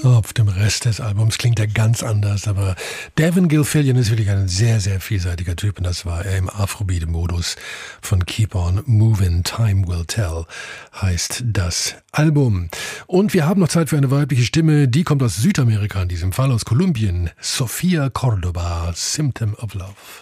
Auf dem Rest des Albums klingt er ganz anders, aber Devin Gilfillian ist wirklich ein sehr, sehr vielseitiger Typ und das war er im Afrobeat-Modus von Keep on Moving, Time Will Tell heißt das Album. Und wir haben noch Zeit für eine weibliche Stimme, die kommt aus Südamerika, in diesem Fall aus Kolumbien, Sofia Cordoba, Symptom of Love.